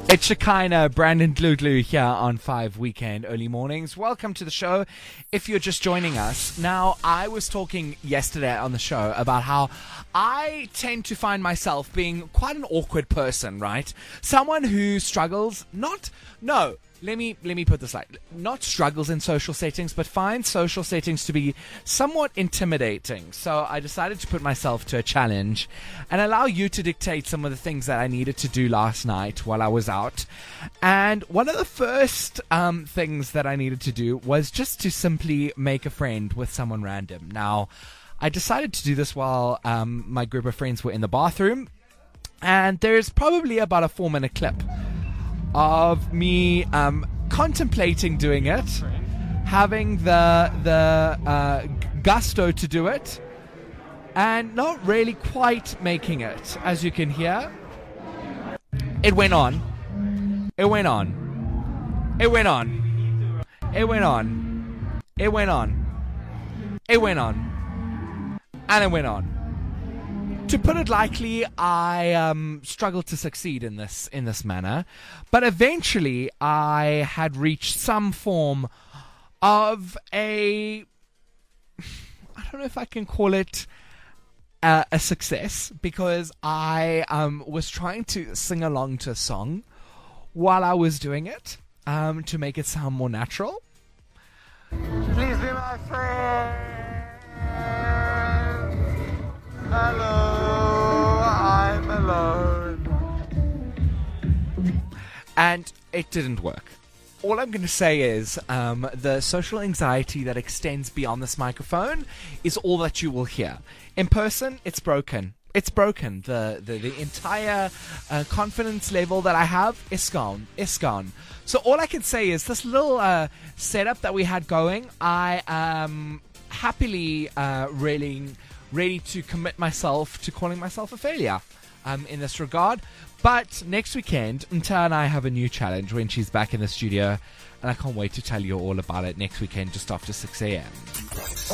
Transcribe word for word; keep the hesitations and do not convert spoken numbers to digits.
It's Shekinah, Brandon Gluglu here on five Weekend Early Mornings. Welcome to the show if you're just joining us. Now, I was talking yesterday on the show about how I tend to find myself being quite an awkward person, right? Someone who struggles, not, no, let me let me put this like, not struggles in social settings, but finds social settings to be somewhat intimidating. So I decided to put myself to a challenge and allow you to dictate some of the things that I needed to do last night while I was out. And one of the first um, things that I needed to do was just to simply make a friend with someone random. Now, I decided to do this while um, my group of friends were in the bathroom, and there's probably about a four minute clip of me um, contemplating doing it, having the the uh, gusto to do it, and not really quite making it. As you can hear, it went on, it went on, it went on, it went on, it went on, it went on, and it went on. To put it lightly, I um, struggled to succeed in this in this manner, but eventually I had reached some form of a, I don't know if I can call it uh, a success, because I um, was trying to sing along to a song while I was doing it um, to make it sound more natural. Please be my friend. Hello, I'm alone. And it didn't work. All I'm going to say is um, the social anxiety that extends beyond this microphone is all that you will hear. In person, it's broken. It's broken. The the, the entire uh, confidence level that I have is gone. It's gone. So all I can say is this little uh, setup that we had going, I am happily uh, really... ready to commit myself to calling myself a failure um, in this regard. But next weekend, Nta and I have a new challenge when she's back in the studio, and I can't wait to tell you all about it next weekend just after six a.m.